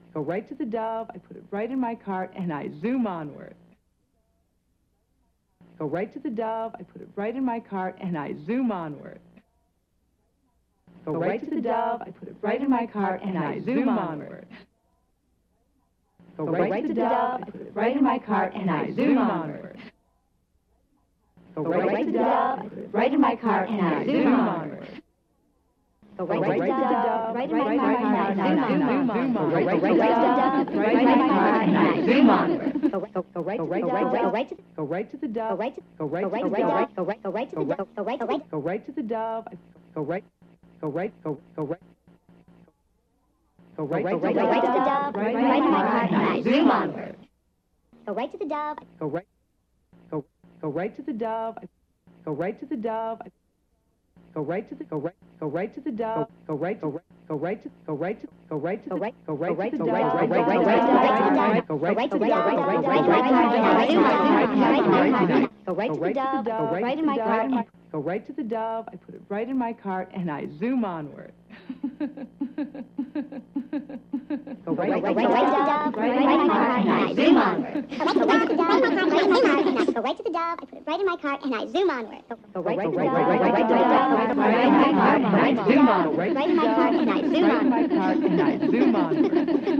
Go right to the Dove, I put it right in my cart, and I zoom onward. Go right to the Dove, I put it right in my cart, and I zoom onward. Go right to the Dove, I put it right in my cart, and I zoom onward. Go right to the Dove, I put it right in my cart, and I zoom onward. Go right to the Dove, I put it right in my cart, and I zoom onward. Go right to the Dove, right in my cart, and I zoom onward. Go right to the Dove, right in my cart, and I zoom onward. Go right to the Dove, go right to the Dove, go right to the Dove, go right to the Dove, go right to the Dove, go right, go right, go right. Go right to the Dove, right in my cart, and I zoom onward. Go right to the Dove, go right to the Dove, go right to the Dove, go right to the Dove, go right to the Dove, go right to the Dove, go right to the Dove, go right to the Dove, go right to the Dove, go right in my cart, go right to the Dove, I put it right in my cart, and I zoom onward. Go right to the Dove, right in my cart, and I zoom onward. Go right to the Dove, I put it right in my cart, and I zoom onward. Go right to the Dove, right in my cart, and I zoom onward. Right in my cart, and I zoom onward. Right in my cart, and I zoom onward.